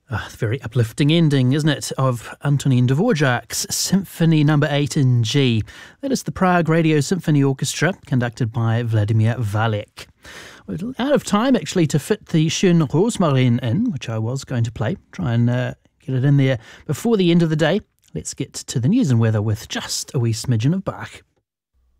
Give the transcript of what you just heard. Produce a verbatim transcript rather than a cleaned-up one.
Ah, very uplifting ending, isn't it, of Antonin Dvorak's Symphony Number eight in G. That is the Prague Radio Symphony Orchestra, conducted by Vladimir Valek. We're out of time, actually, to fit the Schön Rosmarin in, which I was going to play. Try and uh, get it in there before the end of the day. Let's get to the news and weather with just a wee smidgen of Bach.